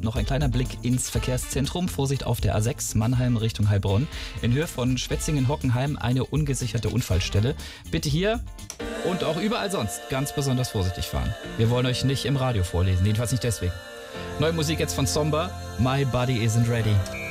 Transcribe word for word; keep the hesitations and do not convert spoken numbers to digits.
noch ein kleiner Blick ins Verkehrszentrum. Vorsicht auf der A sechs Mannheim Richtung Heilbronn. In Höhe von Schwetzingen-Hockenheim eine ungesicherte Unfallstelle. Bitte hier und auch überall sonst ganz besonders vorsichtig fahren. Wir wollen euch nicht im Radio vorlesen, jedenfalls nicht deswegen. Neue Musik jetzt von Somber, My Body Isn't Ready.